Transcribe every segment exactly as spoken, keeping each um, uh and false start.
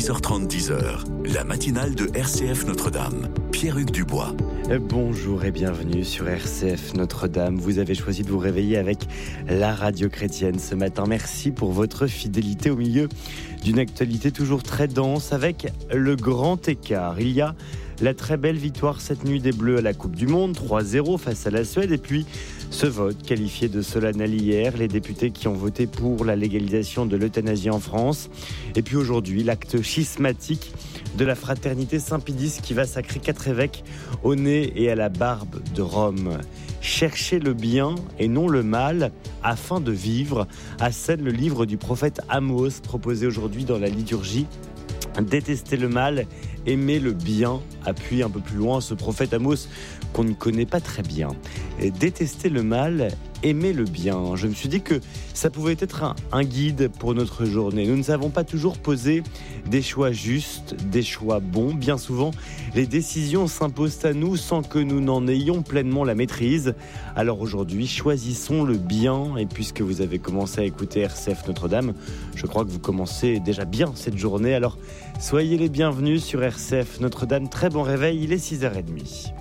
six heures trente, dix heures, la matinale de R C F Notre-Dame. Pierre-Hugues Dubois. Bonjour et bienvenue sur R C F Notre-Dame. Vous avez choisi de vous réveiller avec la radio chrétienne ce matin. Merci pour votre fidélité au milieu d'une actualité toujours très dense avec le grand écart. Il y a la très belle victoire cette nuit des Bleus à la Coupe du Monde, trois zéro face à la Suède. Et puis ce vote qualifié de solennel hier, les députés qui ont voté pour la légalisation de l'euthanasie en France. Et puis aujourd'hui, l'acte schismatique de la fraternité Saint-Pédis qui va sacrer quatre évêques au nez et à la barbe de Rome. Chercher le bien et non le mal afin de vivre, assène le livre du prophète Amos proposé aujourd'hui dans la liturgie. Détester le mal, aimer le bien, appuie un peu plus loin ce prophète Amos qu'on ne connaît pas très bien. Et détester le mal, aimer le bien. Je me suis dit que ça pouvait être un, un guide pour notre journée. Nous ne savons pas toujours poser des choix justes, des choix bons. Bien souvent, les décisions s'imposent à nous sans que nous n'en ayons pleinement la maîtrise. Alors aujourd'hui, choisissons le bien. Et puisque vous avez commencé à écouter R C F Notre-Dame, je crois que vous commencez déjà bien cette journée. Alors soyez les bienvenus sur R C F Notre-Dame. Très bon réveil, il est six heures trente.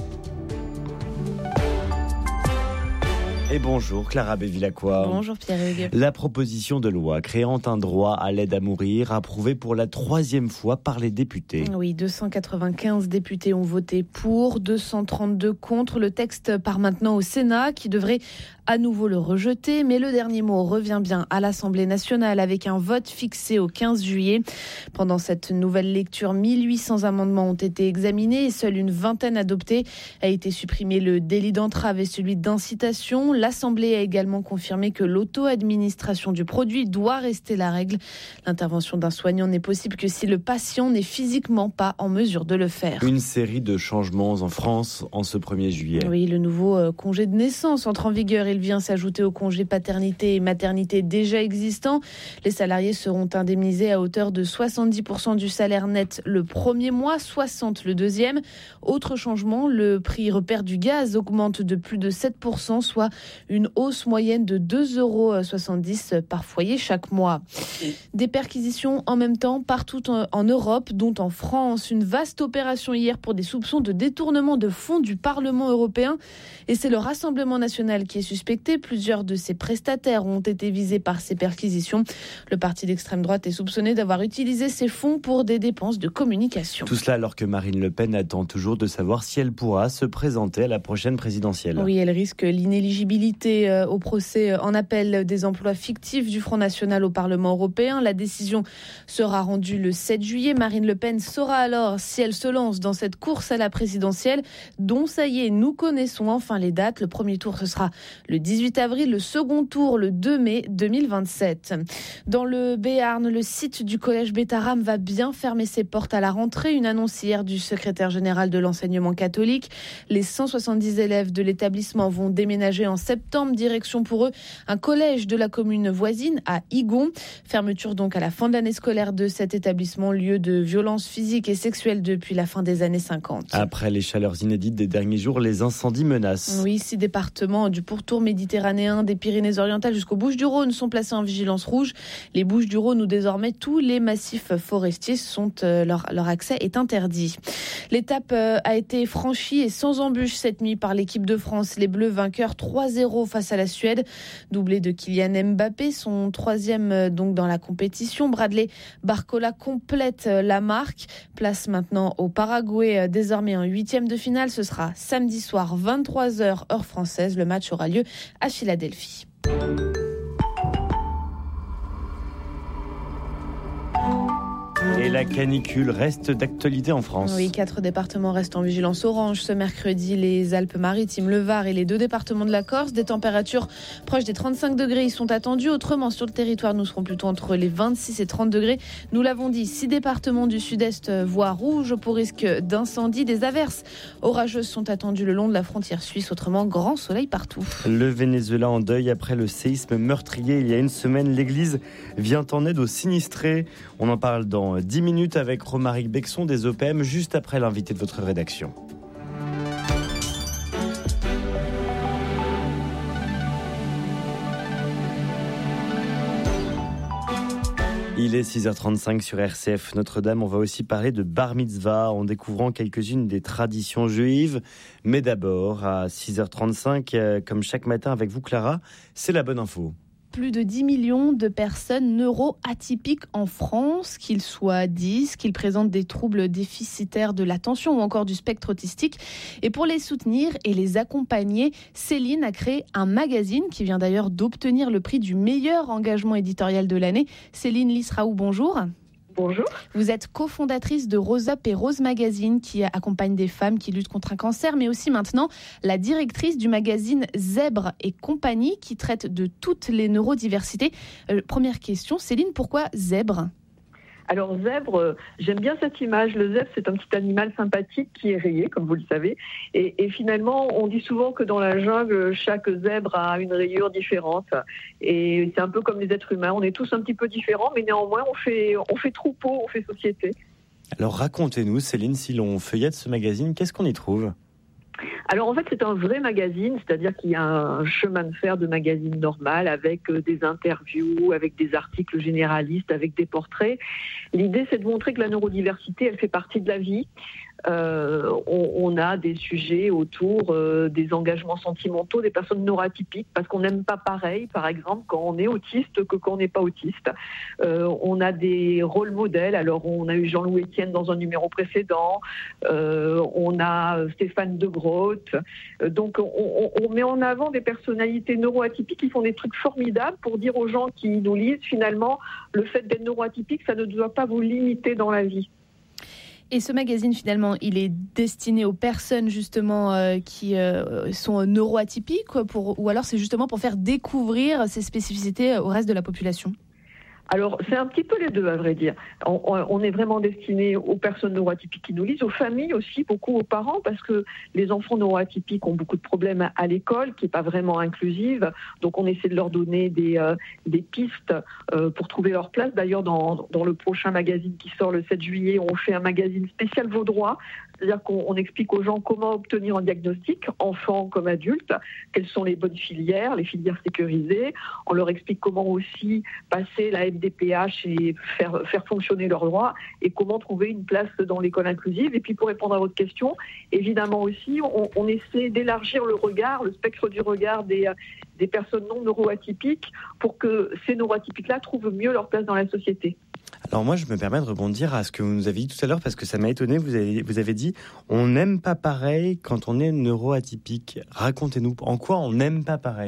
Et bonjour Clara Bevilacqua. Bonjour Pierre-Hugues. La proposition de loi créant un droit à l'aide à mourir approuvée pour la troisième fois par les députés. Oui, deux cent quatre-vingt-quinze députés ont voté pour, deux cent trente-deux contre. Le texte part maintenant au Sénat qui devrait à nouveau le rejeter. Mais le dernier mot revient bien à l'Assemblée nationale avec un vote fixé au quinze juillet. Pendant cette nouvelle lecture, mille huit cents amendements ont été examinés et seule une vingtaine adoptés. A été supprimé le délit d'entrave et celui d'incitation. L'Assemblée a également confirmé que l'auto-administration du produit doit rester la règle. L'intervention d'un soignant n'est possible que si le patient n'est physiquement pas en mesure de le faire. Une série de changements en France en ce premier juillet. Oui, le nouveau euh, congé de naissance entre en vigueur. Il vient s'ajouter au congé paternité et maternité déjà existant. Les salariés seront indemnisés à hauteur de soixante-dix pour cent du salaire net le premier mois, soixante pour cent le deuxième. Autre changement, le prix repère du gaz augmente de plus de sept pour cent, soit une hausse moyenne de deux euros soixante-dix par foyer chaque mois. Des perquisitions en même temps partout en Europe, dont en France. Une vaste opération hier pour des soupçons de détournement de fonds du Parlement européen. Et c'est le Rassemblement national qui est suspecté. Plusieurs de ses prestataires ont été visés par ces perquisitions. Le parti d'extrême droite est soupçonné d'avoir utilisé ces fonds pour des dépenses de communication. Tout cela alors que Marine Le Pen attend toujours de savoir si elle pourra se présenter à la prochaine présidentielle. Oui, elle risque l'inéligibilité au procès en appel des emplois fictifs du Front National au Parlement européen. La décision sera rendue le sept juillet. Marine Le Pen saura alors si elle se lance dans cette course à la présidentielle, dont ça y est, nous connaissons enfin les dates. Le premier tour, ce sera le dix-huit avril, le second tour, le deux mai deux mille vingt-sept. Dans le Béarn, le site du collège Bétharram va bien fermer ses portes à la rentrée. Une annonce hier du secrétaire général de l'enseignement catholique. Les cent soixante-dix élèves de l'établissement vont déménager en septembre, direction pour eux un collège de la commune voisine à Igon. Fermeture donc à la fin de l'année scolaire de cet établissement, lieu de violence physique et sexuelle depuis la fin des années cinquante. Après les chaleurs inédites des derniers jours, les incendies menacent. Oui, six départements du pourtour méditerranéen, des Pyrénées-Orientales jusqu'aux Bouches-du-Rhône sont placés en vigilance rouge. Les Bouches-du-Rhône où désormais tous les massifs forestiers sont, euh, leur, leur accès est interdit. L'étape euh, a été franchie et sans embûche cette nuit par l'équipe de France. Les Bleus vainqueurs trois zéro face à la Suède, doublé de Kylian Mbappé, son troisième euh, donc dans la compétition. Bradley Barcola complète euh, la marque. Place maintenant au Paraguay, euh, désormais en huitième de finale. Ce sera samedi soir, vingt-trois heures, heure française. Le match aura lieu à Philadelphie. Et la canicule reste d'actualité en France. Oui, quatre départements restent en vigilance orange ce mercredi. Les Alpes-Maritimes, le Var et les deux départements de la Corse. Des températures proches des trente-cinq degrés y sont attendues. Autrement, sur le territoire, nous serons plutôt entre les vingt-six et trente degrés. Nous l'avons dit, six départements du sud-est voient rouge pour risque d'incendie. Des averses orageuses sont attendues le long de la frontière suisse. Autrement, grand soleil partout. Le Venezuela en deuil après le séisme meurtrier il y a une semaine. L'église vient en aide aux sinistrés. On en parle dans dix minutes avec Romaric Bexon des O P M, juste après l'invité de votre rédaction. Il est six heures trente-cinq sur R C F Notre-Dame. On va aussi parler de bar mitzvah en découvrant quelques-unes des traditions juives. Mais d'abord, à six heures trente-cinq, comme chaque matin avec vous Clara, c'est la bonne info. Plus de dix millions de personnes neuroatypiques en France, qu'ils soient dys, qu'ils présentent des troubles déficitaires de l'attention ou encore du spectre autistique. Et pour les soutenir et les accompagner, Céline a créé un magazine qui vient d'ailleurs d'obtenir le prix du meilleur engagement éditorial de l'année. Céline Lisraou, bonjour. Bonjour. Vous êtes cofondatrice de Rose Up et Rose Magazine qui accompagne des femmes qui luttent contre un cancer, mais aussi maintenant la directrice du magazine Zèbre et compagnie qui traite de toutes les neurodiversités. Euh, première question, Céline, pourquoi Zèbre ? Alors zèbre, euh, j'aime bien cette image. Le zèbre, c'est un petit animal sympathique qui est rayé, comme vous le savez. Et, et finalement, on dit souvent que dans la jungle, chaque zèbre a une rayure différente. Et c'est un peu comme les êtres humains. On est tous un petit peu différents, mais néanmoins, on fait, on fait troupeau, on fait société. Alors racontez-nous, Céline, si l'on feuillette ce magazine, qu'est-ce qu'on y trouve ? Alors en fait c'est un vrai magazine, c'est-à-dire qu'il y a un chemin de fer de magazine normal avec des interviews, avec des articles généralistes, avec des portraits. L'idée c'est de montrer que la neurodiversité elle fait partie de la vie. Euh, on, on a des sujets autour euh, des engagements sentimentaux des personnes neuroatypiques parce qu'on n'aime pas pareil, par exemple, quand on est autiste que quand on n'est pas autiste. Euh, on a des rôles modèles. Alors, on a eu Jean-Louis Etienne dans un numéro précédent. Euh, on a Stéphane De Groot. Euh, donc, on, on, on met en avant des personnalités neuroatypiques qui font des trucs formidables pour dire aux gens qui nous lisent, finalement, le fait d'être neuroatypique, ça ne doit pas vous limiter dans la vie. Et ce magazine, finalement, il est destiné aux personnes, justement, euh, qui euh, sont neuroatypiques, pour, ou alors c'est justement pour faire découvrir ces spécificités au reste de la population ? Alors, c'est un petit peu les deux, à vrai dire. On, on est vraiment destiné aux personnes neuroatypiques qui nous lisent, aux familles aussi, beaucoup aux parents, parce que les enfants neuroatypiques ont beaucoup de problèmes à l'école, qui n'est pas vraiment inclusive. Donc, on essaie de leur donner des, euh, des pistes euh, pour trouver leur place. D'ailleurs, dans, dans le prochain magazine qui sort le sept juillet, on fait un magazine spécial Vos droits. C'est-à-dire qu'on on explique aux gens comment obtenir un diagnostic, enfants comme adultes, quelles sont les bonnes filières, les filières sécurisées. On leur explique comment aussi passer la M D P H et faire, faire fonctionner leurs droits et comment trouver une place dans l'école inclusive. Et puis pour répondre à votre question, évidemment aussi, on, on essaie d'élargir le regard, le spectre du regard des, des personnes non neuroatypiques pour que ces neuroatypiques-là trouvent mieux leur place dans la société. Alors moi, je me permets de rebondir à ce que vous nous avez dit tout à l'heure parce que ça m'a étonné. Vous avez, vous avez dit, on n'aime pas pareil quand on est neuroatypique. Racontez-nous, en quoi on n'aime pas pareil ?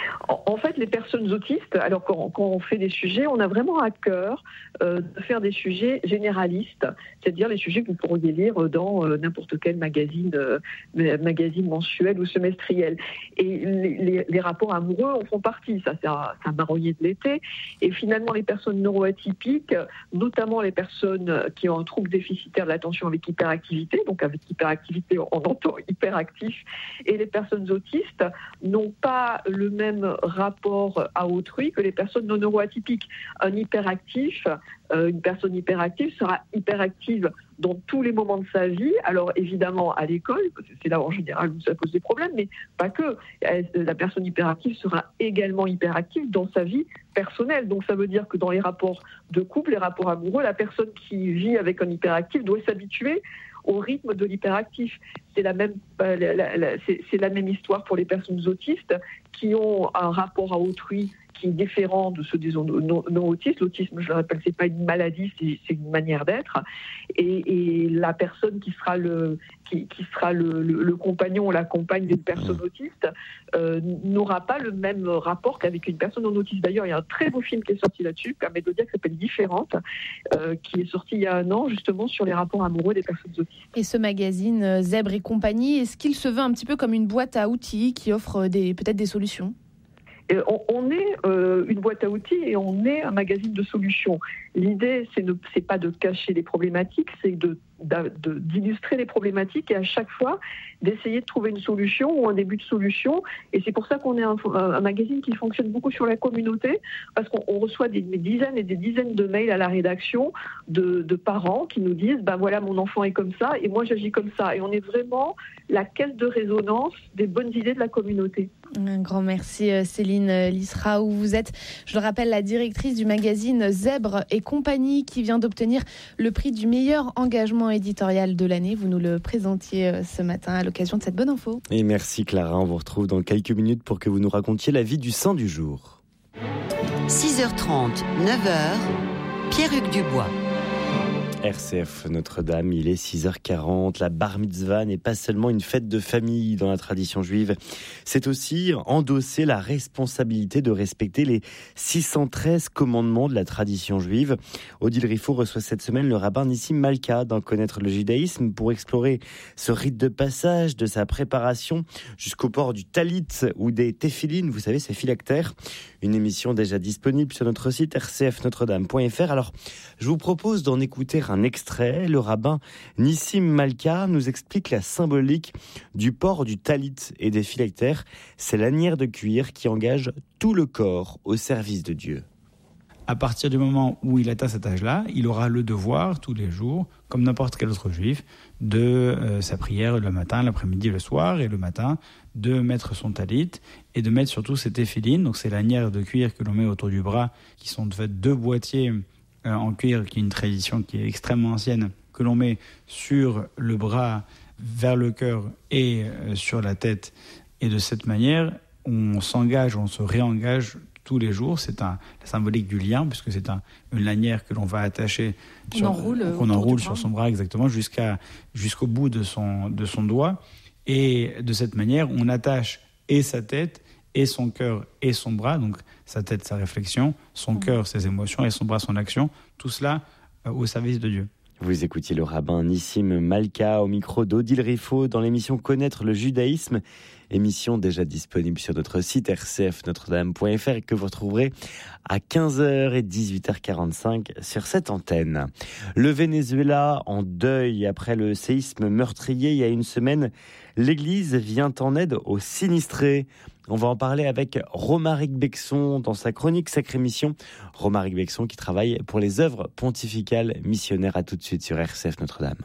En fait, les personnes autistes, alors quand, quand on fait des sujets, on a vraiment à cœur euh, de faire des sujets généralistes, c'est-à-dire les sujets que vous pourriez lire dans euh, n'importe quel magazine, euh, magazine mensuel ou semestriel. Et les, les, les rapports amoureux en font partie, ça c'est un, c'est un marronnier de l'été. Et finalement, les personnes neuroatypiques, notamment les personnes qui ont un trouble déficitaire de l'attention avec hyperactivité, donc avec hyperactivité on entend hyperactif, et les personnes autistes n'ont pas le même rapport à autrui que les personnes non neuroatypiques. Un hyperactif, euh, une personne hyperactive sera hyperactive dans tous les moments de sa vie. Alors évidemment à l'école, parce que c'est là en général où ça pose des problèmes, mais pas que. La personne hyperactive sera également hyperactive dans sa vie personnelle. Donc ça veut dire que dans les rapports de couple, les rapports amoureux, la personne qui vit avec un hyperactif doit s'habituer au rythme de l'hyperactif. C'est la même, euh, la, la, la, c'est, c'est la même histoire pour les personnes autistes qui ont un rapport à autrui qui est différent de ceux des non, non autistes. L'autisme, je le rappelle, c'est pas une maladie, c'est, c'est une manière d'être. Et, et la personne qui sera le, qui, qui sera le, le, le compagnon ou la compagne d'une personne autiste euh, n'aura pas le même rapport qu'avec une personne non autiste. D'ailleurs, il y a un très beau film qui est sorti là-dessus, permet de dire, qui s'appelle Différente, euh, qui est sorti il y a un an, justement, sur les rapports amoureux des personnes autistes. Et ce magazine euh, Zèbre et compagnie, est-ce qu'il se veut un petit peu comme une boîte à outils qui offre des, peut-être des solutions ? On, on est euh, une boîte à outils et on est un magazine de solutions. L'idée, c'est, ne, c'est pas de cacher les problématiques, c'est de, de, de, d'illustrer les problématiques et à chaque fois d'essayer de trouver une solution ou un début de solution. Et c'est pour ça qu'on est un, un magazine qui fonctionne beaucoup sur la communauté, parce qu'on on reçoit des, des dizaines et des dizaines de mails à la rédaction de, de parents qui nous disent ben voilà, mon enfant est comme ça et moi j'agis comme ça. Et on est vraiment la caisse de résonance des bonnes idées de la communauté. Un grand merci Céline Lisraou. Vous êtes, je le rappelle, la directrice du magazine Zèbre et compagnie qui vient d'obtenir le prix du meilleur engagement éditorial de l'année. Vous nous le présentiez ce matin à l'occasion de cette bonne info. Et merci Clara, on vous retrouve dans quelques minutes pour que vous nous racontiez la vie du saint du jour. six heures trente, neuf heures, Pierre-Hugues Dubois. R C F Notre-Dame, il est six heures quarante. La bar mitzvah n'est pas seulement une fête de famille dans la tradition juive, c'est aussi endosser la responsabilité de respecter les six cent treize commandements de la tradition juive. Odile Riffaut reçoit cette semaine le rabbin Nissim Malka d'en connaître le judaïsme pour explorer ce rite de passage, de sa préparation jusqu'au port du talit ou des téphilines, vous savez, ces phylactères. Une émission déjà disponible sur notre site r c f notre dame point f r. Alors, je vous propose d'en écouter un extrait. Le rabbin Nissim Malka nous explique la symbolique du port du talit et des phylactères, ces lanières de cuir qui engagent tout le corps au service de Dieu. À partir du moment où il atteint cet âge-là, il aura le devoir, tous les jours, comme n'importe quel autre juif, de euh, sa prière le matin, l'après-midi, le soir, et le matin, de mettre son talit et de mettre surtout ses téphilines, donc ces lanières de cuir que l'on met autour du bras, qui sont de fait deux boîtiers euh, en cuir, qui est une tradition qui est extrêmement ancienne, que l'on met sur le bras, vers le cœur et euh, sur la tête. Et de cette manière, on s'engage, on se réengage tous les jours. C'est un, la symbolique du lien, puisque c'est un, une lanière que l'on va attacher, on sur, enroule, qu'on enroule sur son bras exactement jusqu'à, jusqu'au bout de son, de son doigt. Et de cette manière, on attache et sa tête, et son cœur, et son bras, donc sa tête, sa réflexion, son mmh. cœur, ses émotions, et son bras, son action, tout cela euh, au service de Dieu. Vous écoutiez le rabbin Nissim Malka au micro d'Odile Riffaut dans l'émission Connaître le judaïsme, émission déjà disponible sur notre site r c f notre dame point f r et que vous retrouverez à quinze heures et dix-huit heures quarante-cinq sur cette antenne. Le Venezuela en deuil après le séisme meurtrier il y a une semaine. L'Église vient en aide aux sinistrés. On va en parler avec Romaric Bexon dans sa chronique Sacrée Mission. Romaric Bexon qui travaille pour les œuvres pontificales missionnaires. À tout de suite sur R C F Notre-Dame.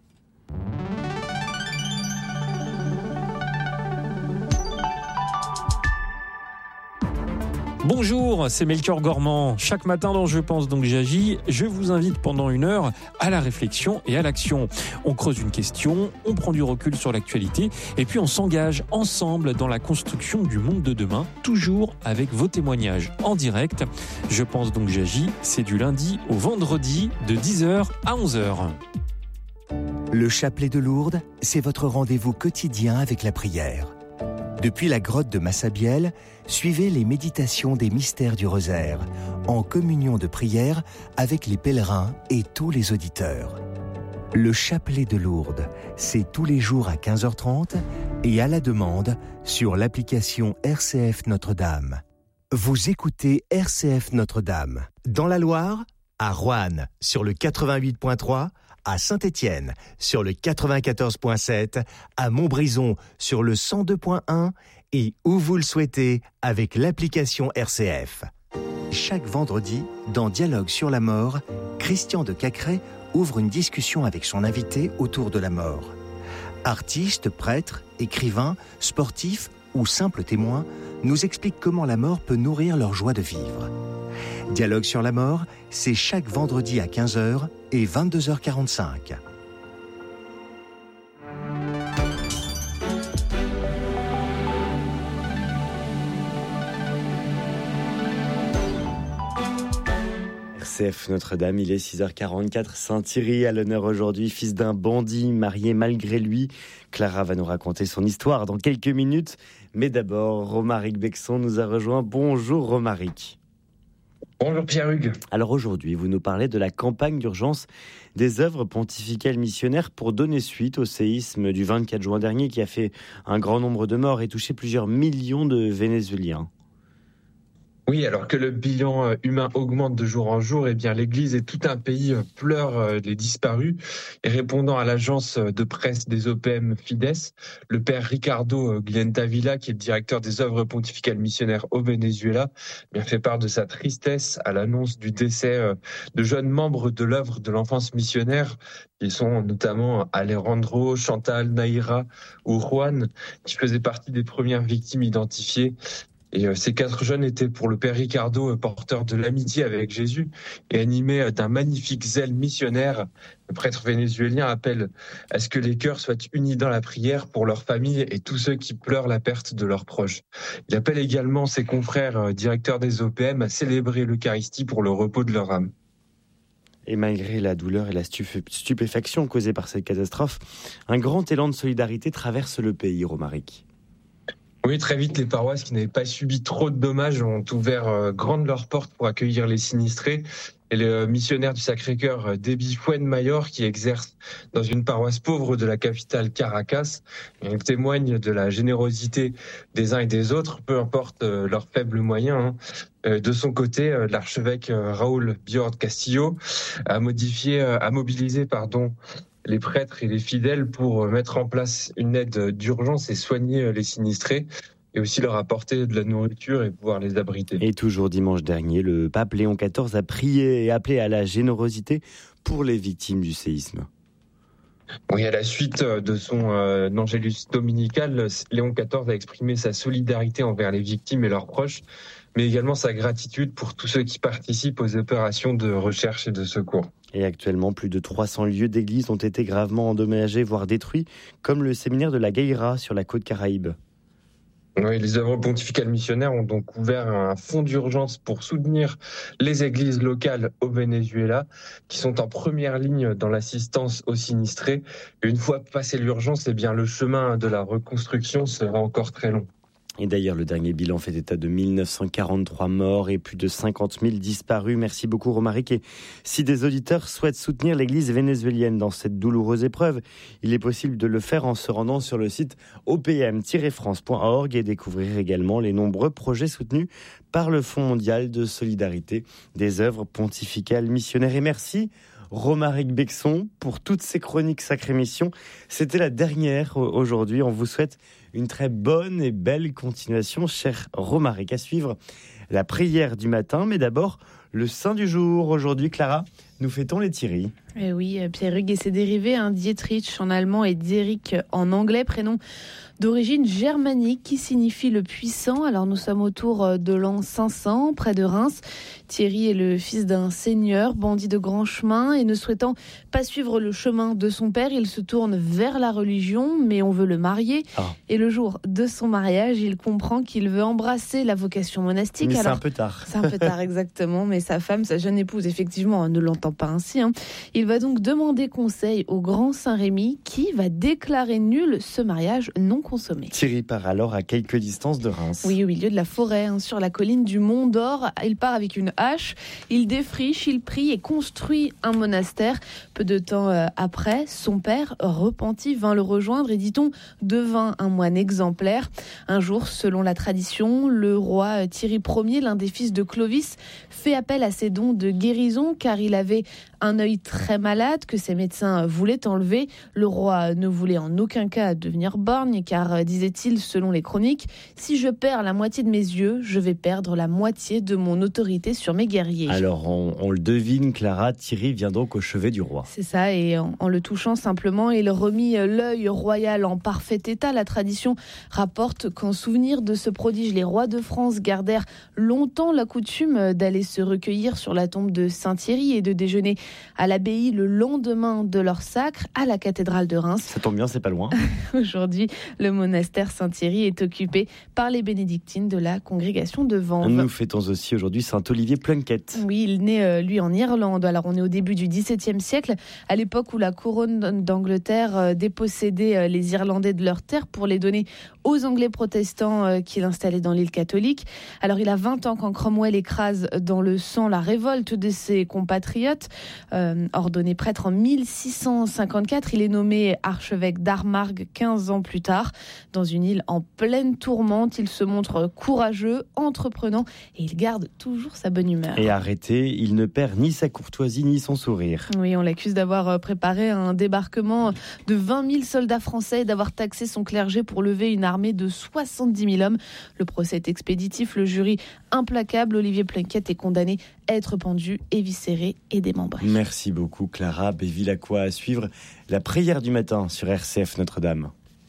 Bonjour, c'est Melchior Gormand. Chaque matin dans Je pense donc j'agis, je vous invite pendant une heure à la réflexion et à l'action. On creuse une question, on prend du recul sur l'actualité et puis on s'engage ensemble dans la construction du monde de demain, toujours avec vos témoignages en direct. Je pense donc j'agis, c'est du lundi au vendredi de dix heures à onze heures. Le chapelet de Lourdes, c'est votre rendez-vous quotidien avec la prière. Depuis la grotte de Massabielle, suivez les méditations des mystères du rosaire, en communion de prière avec les pèlerins et tous les auditeurs. Le chapelet de Lourdes, c'est tous les jours à quinze heures trente et à la demande sur l'application R C F Notre-Dame. Vous écoutez R C F Notre-Dame. Dans la Loire, à Roanne sur le quatre-vingt-huit point trois, à Saint-Étienne sur le quatre-vingt-quatorze point sept, à Montbrison sur le cent deux point un et où vous le souhaitez avec l'application R C F. Chaque vendredi, dans Dialogue sur la mort, Christian de Cacré ouvre une discussion avec son invité autour de la mort. Artistes, prêtres, écrivains, sportifs ou simples témoins nous expliquent comment la mort peut nourrir leur joie de vivre. Dialogue sur la mort, c'est chaque vendredi à quinze heures et vingt-deux heures quarante-cinq. R C F Notre-Dame, il est six heures quarante-quatre. Saint-Thierry à l'honneur aujourd'hui, fils d'un bandit marié malgré lui. Clara va nous raconter son histoire dans quelques minutes. Mais d'abord, Romaric Bexon nous a rejoint. Bonjour Romaric. Bonjour Pierre-Hugues. Alors aujourd'hui, vous nous parlez de la campagne d'urgence des œuvres pontificales missionnaires pour donner suite au séisme du vingt-quatre juin dernier qui a fait un grand nombre de morts et touché plusieurs millions de Vénézuéliens. Oui, alors que le bilan humain augmente de jour en jour, eh bien l'Église et tout un pays pleurent les disparus. Et répondant à l'agence de presse des O P M Fides, le père Ricardo Glientavilla, qui est le directeur des œuvres pontificales missionnaires au Venezuela, eh bien fait part de sa tristesse à l'annonce du décès de jeunes membres de l'œuvre de l'enfance missionnaire, qui sont notamment Alejandro, Chantal, Naïra ou Juan, qui faisaient partie des premières victimes identifiées. Et ces quatre jeunes étaient pour le père Ricardo porteurs de l'amitié avec Jésus et animés d'un magnifique zèle missionnaire. Le prêtre vénézuélien appelle à ce que les cœurs soient unis dans la prière pour leurs familles et tous ceux qui pleurent la perte de leurs proches. Il appelle également ses confrères directeurs des O P M à célébrer l'Eucharistie pour le repos de leur âme. Et malgré la douleur et la stupéfaction causée par cette catastrophe, un grand élan de solidarité traverse le pays, Romaric. Oui, très vite, les paroisses qui n'avaient pas subi trop de dommages ont ouvert euh, grandes leurs portes pour accueillir les sinistrés. Et le missionnaire du Sacré-Cœur, Debbie Fuenmayor, qui exerce dans une paroisse pauvre de la capitale Caracas, il témoigne de la générosité des uns et des autres, peu importe euh, leurs faibles moyens. Hein. De son côté, euh, l'archevêque euh, Raúl Biord Castillo a modifié, euh, a mobilisé, pardon, les prêtres et les fidèles pour mettre en place une aide d'urgence et soigner les sinistrés et aussi leur apporter de la nourriture et pouvoir les abriter. Et toujours dimanche dernier, le pape Léon quatorze a prié et appelé à la générosité pour les victimes du séisme. Oui, à la suite de son euh, Angélus dominical, Léon quatorze a exprimé sa solidarité envers les victimes et leurs proches, mais également sa gratitude pour tous ceux qui participent aux opérations de recherche et de secours. Et actuellement, plus de trois cents lieux d'église ont été gravement endommagés, voire détruits, comme le séminaire de la Gaïra sur la côte Caraïbe. Oui, les œuvres pontificales missionnaires ont donc ouvert un fonds d'urgence pour soutenir les églises locales au Venezuela, qui sont en première ligne dans l'assistance aux sinistrés. Et une fois passé l'urgence, eh bien, le chemin de la reconstruction sera encore très long. Et d'ailleurs, le dernier bilan fait état de mille neuf cent quarante-trois morts et plus de cinquante mille disparus. Merci beaucoup, Romaric. Et si des auditeurs souhaitent soutenir l'église vénézuélienne dans cette douloureuse épreuve, il est possible de le faire en se rendant sur le site o p m tiret france point org et découvrir également les nombreux projets soutenus par le Fonds mondial de solidarité des œuvres pontificales missionnaires. Et merci, Romaric Bexon, pour toutes ces chroniques Sacrée Mission. C'était la dernière aujourd'hui. On vous souhaite une très bonne et belle continuation, cher Romaric. À suivre la prière du matin, mais d'abord le saint du jour. Aujourd'hui, Clara, nous fêtons les Thierry. Eh oui, Pierre-Hugues et ses dérivés, hein, Dietrich en allemand et Dietrich en anglais, prénom d'origine germanique qui signifie le puissant. Alors nous sommes autour de l'an cinq cents, près de Reims. Thierry est le fils d'un seigneur, bandit de grand chemin, et ne souhaitant pas suivre le chemin de son père, il se tourne vers la religion, mais on veut le marier. Ah. Et le jour de son mariage, il comprend qu'il veut embrasser la vocation monastique. Mais Alors, c'est un peu tard. C'est un peu tard, exactement, mais sa femme, sa jeune épouse, effectivement, ne l'entend pas ainsi. Hein. Il va donc demander conseil au grand Saint-Rémy, qui va déclarer nul ce mariage non consommé. Thierry part alors à quelques distances de Reims. Oui, au milieu de la forêt, hein, sur la colline du Mont d'Or. Il part avec une hache, il défriche, il prie et construit un monastère. Peu de temps euh, après, son père, repenti, vint le rejoindre et, dit-on, devint un moine exemplaire. Un jour, selon la tradition, le roi Thierry Ier, l'un des fils de Clovis, fait appel à ses dons de guérison car il avait un œil très malade que ses médecins voulaient enlever. Le roi ne voulait en aucun cas devenir borgne car, disait-il, selon les chroniques, si je perds la moitié de mes yeux, je vais perdre la moitié de mon autorité sur mes guerriers. Alors, on, on le devine, Clara, Thierry vient donc au chevet du roi. C'est ça, et en, en le touchant simplement, il remit l'œil royal en parfait état. La tradition rapporte qu'en souvenir de ce prodige, les rois de France gardèrent longtemps la coutume d'aller se recueillir sur la tombe de Saint-Thierry et de déjeuner à l'abbaye le lendemain de leur sacre à la cathédrale de Reims. Ça tombe bien, c'est pas loin. Aujourd'hui, le monastère Saint-Thierry est occupé par les bénédictines de la congrégation de Vanves. Nous fêtons aussi aujourd'hui Saint-Olivier Plunkett. Oui, il naît euh, lui en Irlande. Alors on est au début du dix-septième siècle, à l'époque où la couronne d'Angleterre euh, dépossédait euh, les Irlandais de leurs terres pour les donner aux Anglais protestants euh, qu'il installait dans l'île catholique. Alors il a vingt ans quand Cromwell écrase dans le sang la révolte de ses compatriotes. Euh, ordonné prêtre en mille six cent cinquante-quatre, il est nommé archevêque d'Armagh quinze ans plus tard. dans une île en pleine tourmente. Il se montre courageux, entreprenant et il garde toujours sa bonne humeur. Et arrêté, il ne perd ni sa courtoisie ni son sourire. Oui, on l'accuse d'avoir préparé un débarquement de vingt mille soldats français et d'avoir taxé son clergé pour lever une armée de soixante-dix mille hommes. Le procès est expéditif, le jury implacable. Olivier Plunkett est condamné à être pendu, éviscéré et démembré. Merci beaucoup Clara Bevilacqua. À suivre la prière du matin sur R C F Notre-Dame.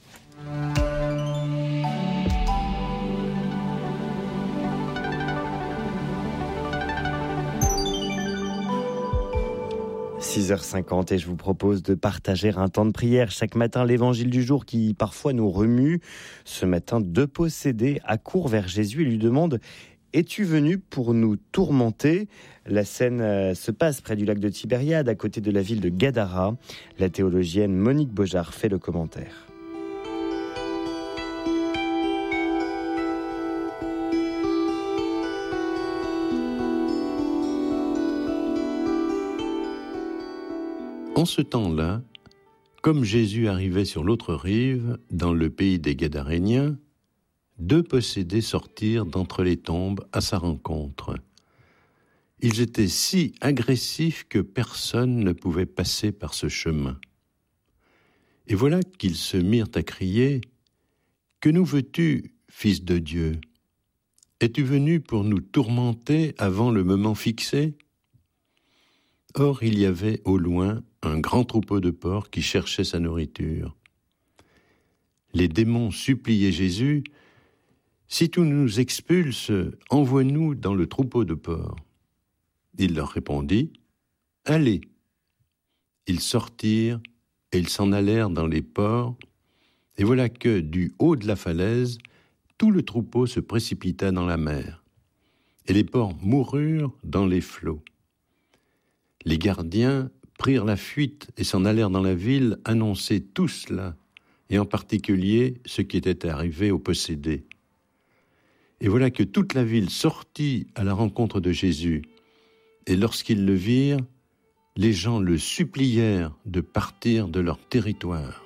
six heures cinquante et je vous propose de partager un temps de prière chaque matin, l'évangile du jour qui parfois nous remue. Ce matin, deux possédés accourent vers Jésus et lui demandent « Es-tu venu pour nous tourmenter ?» La scène euh, se passe près du lac de Tibériade, à côté de la ville de Gadara. La théologienne Monique Beaujard fait le commentaire. En ce temps-là, comme Jésus arrivait sur l'autre rive, dans le pays des Gadaréniens, deux possédés sortirent d'entre les tombes à sa rencontre. Ils étaient si agressifs que personne ne pouvait passer par ce chemin. Et voilà qu'ils se mirent à crier « Que nous veux-tu, Fils de Dieu ? Es-tu venu pour nous tourmenter avant le moment fixé ?» Or, il y avait au loin un grand troupeau de porcs qui cherchait sa nourriture. Les démons suppliaient Jésus « Si tu nous expulses, envoie-nous dans le troupeau de porcs. » Il leur répondit « Allez !» Ils sortirent et ils s'en allèrent dans les porcs, et voilà que, du haut de la falaise, tout le troupeau se précipita dans la mer, et les porcs moururent dans les flots. Les gardiens prirent la fuite et s'en allèrent dans la ville annoncer tout cela, et en particulier ce qui était arrivé aux possédés. Et voilà que toute la ville sortit à la rencontre de Jésus, et lorsqu'ils le virent, les gens le supplièrent de partir de leur territoire.